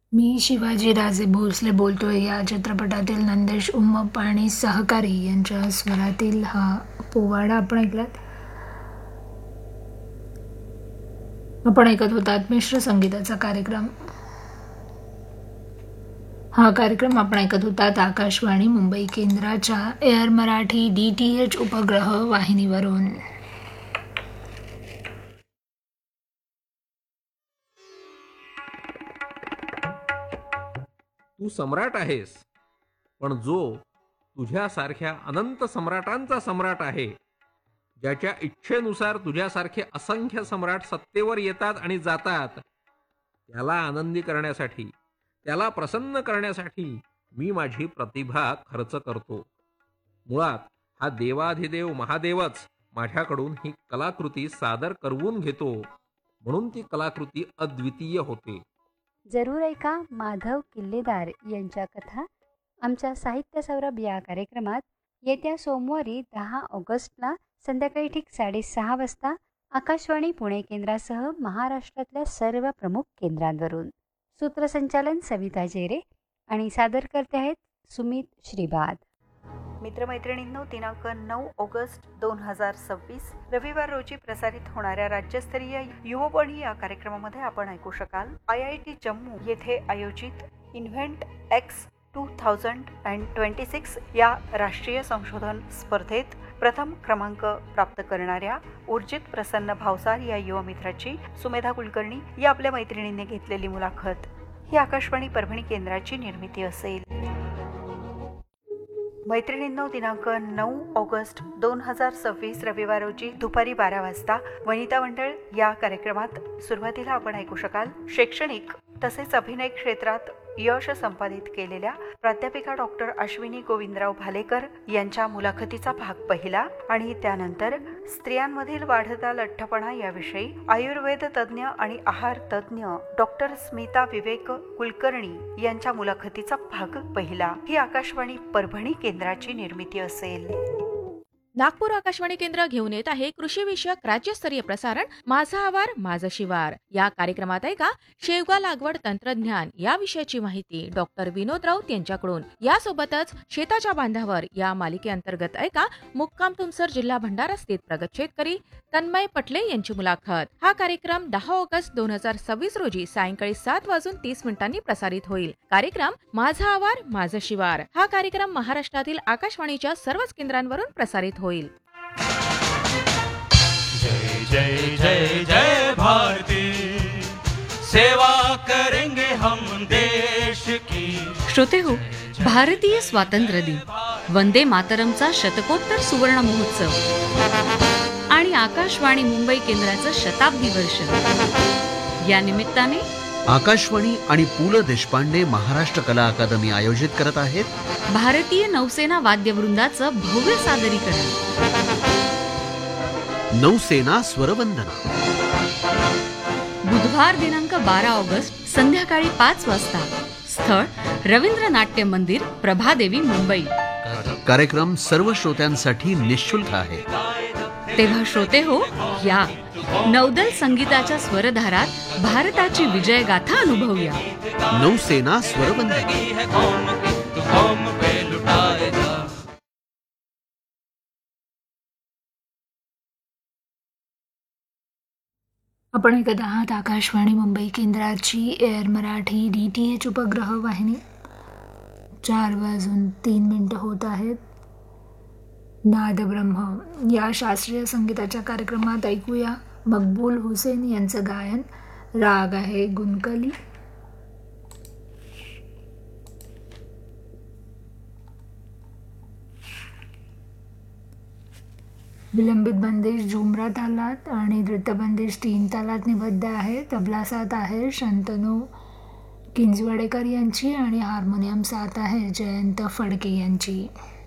मी शिवाजी राजे भोसले बोलतोय. या चित्रपटातील नंदेश उम्मप आणि सहकारी यांच्या स्वरातील हा पोवाडा आपण ऐकलात. आपण ऐकत होतात मिश्र संगीताचा कार्यक्रम. हा कार्यक्रम आपण ऐकत होतात आकाशवाणी मुंबई केंद्राच्या एअर मराठी DTH उपग्रह वाहिनीवरून. तू सम्राट आहेस, पण जो तुझ्यासारख्या अनंत सम्राटांचा सम्राट आहे, ज्याच्या इच्छेनुसार तुझ्यासारखे असंख्य सम्राट सत्तेवर येतात आणि जातात, त्याला आनंदी करण्यासाठी, त्याला प्रसन्न करण्यासाठी मी माझी प्रतिभा खर्च करतो. मुळात हा देवाधिदेव महादेवच माझ्याकडून ही कलाकृती सादर करवून घेतो, म्हणून ती कलाकृती अद्वितीय होते. जरूर ऐका माधव किल्लेदार यांच्या कथा आमच्या साहित्य सौरभ या कार्यक्रमात येत्या सोमवारी 10 ऑगस्टला संध्याकाळी ठीक 6:30 वाजता आकाशवाणी पुणे केंद्रासह महाराष्ट्रातल्या सर्व प्रमुख केंद्रांवरून. सूत्रसंचालन सविता जेरे आणि सादर करते आहेत सुमित श्रीबाद. मित्रमैत्रिणींनो, दिनांक 9 ऑगस्ट 2026 रविवार रोजी प्रसारित होणाऱ्या राज्यस्तरीय युववाणी या कार्यक्रमामध्ये आपण ऐकू शकाल IIT जम्मू येथे आयोजित इन्व्हेंट एक्स 2026 या राष्ट्रीय संशोधन स्पर्धेत प्रथम क्रमांक प्राप्त करणाऱ्या उर्जित प्रसन्न भावसार या युवा मित्राची सुमेधा कुलकर्णी या आपल्या मैत्रिणीने घेतलेली मुलाखत. ही आकाशवाणी परभणी केंद्राची निर्मिती असेल. मैत्रिणींनो, दिनांक 9 ऑगस्ट 2026 रविवार रोजी दुपारी 12 वाजता वनिता मंडळ या कार्यक्रमात सुरुवातीला आपण ऐकू शकाल शैक्षणिक तसेच अभिनय क्षेत्रात यश संपादित केलेल्या प्राध्यापिका डॉक्टर अश्विनी गोविंदराव भालेकर यांच्या मुलाखतीचा भाग पहिला आणि त्यानंतर स्त्रियांमधील वाढता लठ्ठपणा याविषयी आयुर्वेद तज्ज्ञ आणि आहार तज्ज्ञ डॉक्टर स्मिता विवेक कुलकर्णी यांच्या मुलाखतीचा भाग पहिला. ही आकाशवाणी परभणी केंद्राची निर्मिती असेल. नागपूर आकाशवाणी केंद्र घेऊन येत आहे कृषी विषयक राज्यस्तरीय प्रसारण माझा आवार माझं शिवार. या कार्यक्रमात ऐका शेवगा लागवड तंत्रज्ञान या विषयाची माहिती डॉक्टर विनोद राऊत यांच्याकडून. यासोबतच शेताच्या बांधावर या मालिकेअंतर्गत ऐका मुक्काम तुमसर जिल्हा भंडारा स्थित प्रगत शेतकरी तन्मय पटले यांची मुलाखत. हा कार्यक्रम 10 ऑगस्ट 2026 रोजी सायंकाळी 7:30 प्रसारित होईल. कार्यक्रम माझा आवार माझं शिवार हा कार्यक्रम महाराष्ट्रातील आकाशवाणीच्या सर्वच केंद्रांवरून प्रसारित होईल. जय जय जय जय भारती, सेवा करेंगे हम देश की. श्रोते हो, भारतीय स्वातंत्र्य दिन, वंदे मातरमचा शतकोत्तर सुवर्ण महोत्सव आणि आकाशवाणी मुंबई केंद्राचं शताब्दी वर्ष या निमित्ताने आकाशवाणी आणि पु ल देशपांडे महाराष्ट्र कला अकादमी आयोजित करत आहेत भारतीय नौसेना वाद्यवृंदाचं भव्य सादरीकरण. नौसेना स्वरवंदना बुधवार दिनांक 12 ऑगस्ट संध्याकाळी 5 वाजता. स्थळ रवींद्र नाट्य मंदिर, प्रभादेवी, मुंबई. कार्यक्रम सर्व श्रोत्यांसाठी निःशुल्क आहे. तेव्हा श्रोते हो, या नौदल संगीताच्या स्वरधारात भारताची विजयगाथा अनुभवूया. नौसेना स्वरवंदना. आपण ऐकत आहात आकाशवाणी मुंबई केंद्राची एअर मराठी DTH उपग्रह वाहिनी. 4:03 होत आहेत. नादब्रह्म या शास्त्रीय संगीताच्या कार्यक्रमात ऐकूया मकबूल हुसेन यांचं गायन. राग आहे गुनकली. विलंबित बंदिश झुमरा तालात आणि द्रुतबंदिश 3 तालात निबद्ध आहे. तबला साथ आहे शंतनू किंजवडेकर यांची आणि हार्मोनियम साथ आहे जयंत फडके यांची.